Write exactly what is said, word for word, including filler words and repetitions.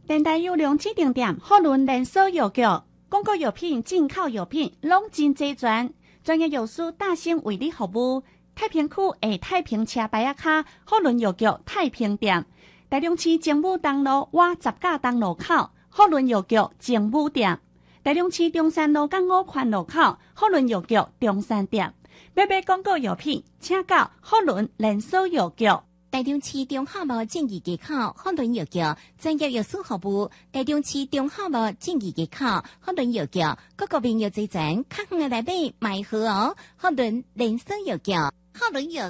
电台有两指定点，好轮连锁药局，广告药品、进口药品拢真齐全，专业药师大兴为你服务。太平区下太平车牌仔卡，好轮药局太平店。台中市政府东路瓦十架东路口，好轮药局政府店。台中市中山路港五环路口，好轮药局中山店。要买广告药品，请到好轮连锁药局。 台中市中华路正义街口好轮药局专业药师服务。台中市中华路正义街口好轮药局，各个朋友齐全，较远的来买买好哦。好轮连锁药局，好轮药。